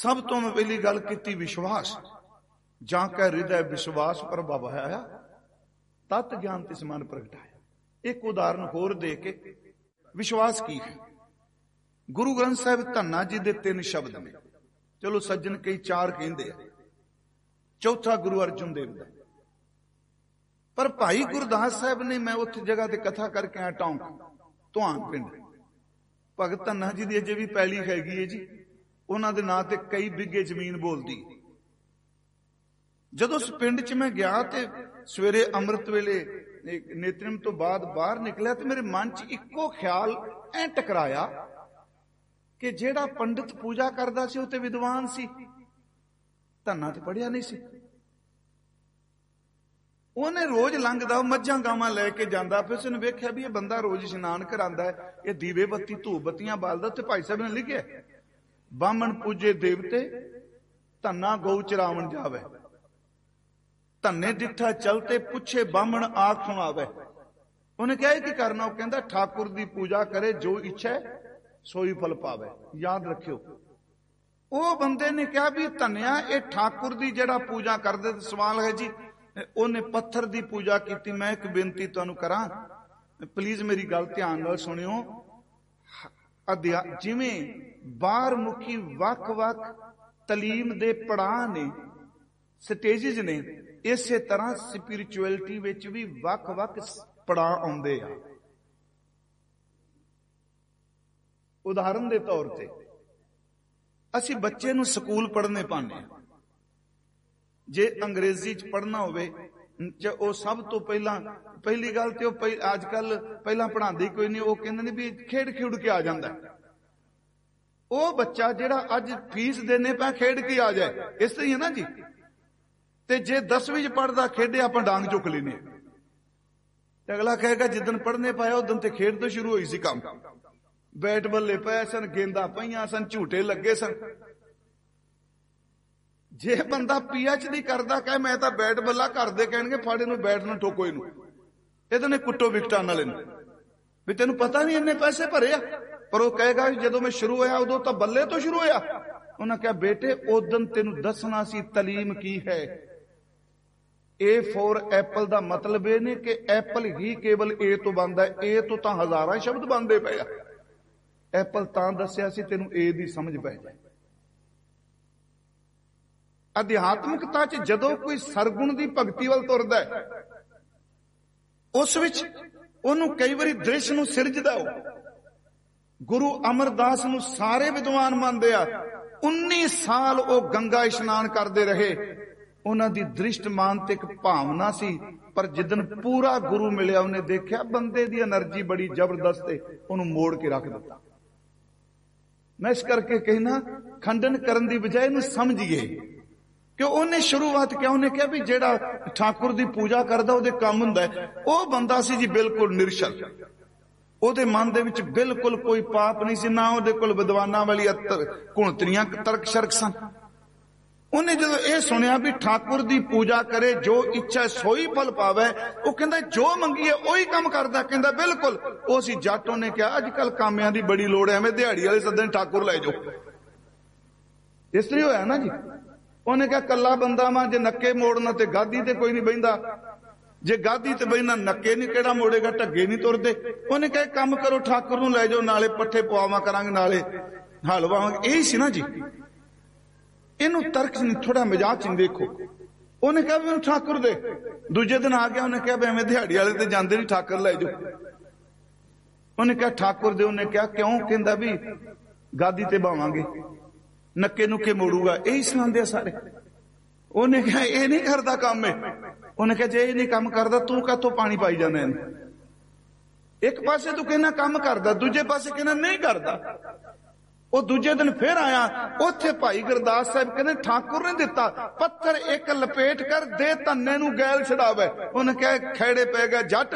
सब तो मैं पहली गल की विश्वास, जां कह हृदय विश्वास प्रभव आया तत् ज्ञान तिस मन प्रगटाया। एक उदाहरण होर दे के विश्वास की है। गुरु ग्रंथ साहिब धन्ना जी दे 3 शब्द ने, चलो सज्जन कई 4 कहते हैं, चौथा गुरु अर्जुन देव दा। पर भाई गुरदास साहब ने, मैं उस जगह ते कथा करके आया टौंक तुहान पिंड, भगत धन्ना जी की अजे भी पैली हैगी है जी, उन्हां दे नां ते कई बिघे जमीन बोलदी। जदों उस पिंड च मैं गया ते सवेरे अमृत वेले नेतरम तो बाद बाहर निकलिया ते मेरे मन च इक्को ख्याल ऐ टकराया कि जेड़ा पंडित पूजा करदा सी उह ते विद्वान सी, धन्ना ते पढ़िया नहीं सी। उन्हें रोज लंघदा मझां गावां लैके जांदा, फिर उसने वेख्या भी ये बंदा रोज इशनान करांदा है, ये दीवे बत्ती धूप बत्तियां बालदा। ते भाई साहब ने लिखिया बामण पूजे देवते धन्ना गौ चरावण जावे, धन्ने दिठा चलते पुछे बामण आख सुनावे। उन्हें कहा कि करना, वो कहता ठाकुर दी पूजा करे जो इच्छा है सोई फल पावे। याद रखियो, वो बंदे ने कहा भी धन्या ये ठाकुर दी जेड़ा पूजा करदे। सवाल है जी उन्हें पत्थर दी पूजा की। मैं एक बेनती तुहानू करा, प्लीज मेरी गल ध्यान नाल सुनियो। जिवें बाहर मुखी वख वख तलीम दे पड़ाव ने, स्टेजिज ने, इसे तरह स्पिरिचुअलिटी विच भी वख वख पड़ाव आउंदे आ। उदाहरण दे तौर ते असी बच्चे नू स्कूल पढ़ने पाने, जे अंग्रेजी च पढ़ना होवे ओ सब तो पहली गल ते अजकल पहला पढ़ांदे कोई नहीं, वो कहंदे ने भी खेड खेड के आ जांदा। ओ बच्चा जेड़ा अज फीस देने पा खेड के आ जाए, इस तरह ही है ना जी। ते जे 10वीं च पढ़दा खेडे आपां डांग चुक लेने, ते अगला कहेगा जिदन पढ़ने पाया उदन ते खेड तो शुरू होई सी काम। बैट बल्ले पए सन, गेंदा पईयां सन, झूटे लगे सन। जे बंदा PhD करदा कहे मैं तां बैट बल्ला, घर दे कहणगे फाड़े नूं बैट नूं ठोको इनू, इहदे ने कुट्टो विकटां नाल इनू, भी तैनूं पता नहीं इन्ने पैसे भरे आ। पर वो कहेगा जदों मैं शुरू होया उदों तां बल्ले तो शुरू होया। उन्हां कहा बेटे उदन तैनूं दसना सी तलीम की है। ए फॉर एप्पल दा मतलब ये नहीं कि एप्पल ही केवल ए तो बनदा है, ए तो तां हजारां शब्द बनदे पए आ। एप्पल तां दस्सिया सी तैनूं ए दी समझ पै जाए। अध्यात्मिकता च जदों कोई सरगुण दी भगती वल तुरदा है, उस विच ओनू कई बारी दृश्य नूं सिरजदा हो। गुरु अमरदास नूं सारे विद्वान मानदे आ। 19 साल वो गंगा इशनान करते रहे, उन्हां दी दृष्ट मानतिक भावना सी। पर जिदन पूरा गुरु मिलिया उन्हें देखा बंदे दी एनर्जी बड़ी जबरदस्त है, उन्होंने मोड़ के रख दिता। मैं इस करके कहना खंडन करन दी बजाय इन्हूं समझिए, क्यों उन्हें शुरुआत क्या उन्हें कहा भी जेड़ा ठाकुर दी पूजा करदा ओदे काम हुंदा है। ओ बंदा सी जी बिल्कुल निरशल, ओदे मन दे विच बिल्कुल कोई पाप नहीं सी, ना ओदे कोल विद्वानां वाली घुणतरियां तर्क शर्क सन। उन्हें जदों ये सुनिया भी ठाकुर दी पूजा करे जो इच्छा सोई फल पावे, वो कहंदा जो मंगीए ओही काम करदा। कहंदा बिल्कुल ओ सी जट। उन्हें कहा अजकल कामियां दी बड़ी लोड़ है, एवें दिहाड़ी वाले सदन ठाकुर लै जाओ। इस तरह होया ना जी। उन्हें कहा कला बंदा वा, जे नक्के मोड़ना ते गादी ते कोई नहीं बहिंदा, जे गादी ते बहिना नक्के नहीं केड़ा मोड़ेगा, ढग्गे नहीं तुरदे। उन्हें कहा काम करो ठाकुर नूं लै जाओ, नाले पट्ठे पवावा करांगे, नाले हल वावांगे। यही सी ना जी। इनू तर्क नहीं, थोड़ा मजाक नहीं देखो। उन्हें कहा मैं ठाकुर दे, दूजे दिन आ गया। उन्हें कहा मैं दिहाड़ी वाले ते जांदे नहीं, ठाकुर लै जाओ। उन्हें कहा ठाकुर दे। उन्हें कहा क्यों? कहंदा भी गादी ते बावांगे, नक्के नुके मोड़ूगा। यही सुनांदे सारे। उन्हें कहा ये नहीं करदा काम है। उन्हें कहा जे ये नहीं काम करदा तू काहतों पानी पाई जाना है? एक पासे तू कहना काम करदा, दूजे पासे कहना नहीं करदा। वो दूजे दिन फिर आया, उथे भाई गुरदास साहब कहने ठाकुर ने दिता पत्थर एक लपेट कर दे धन्ने नूं गैल छड़ावे। उन्हें कहा खैड़े पै गए जट,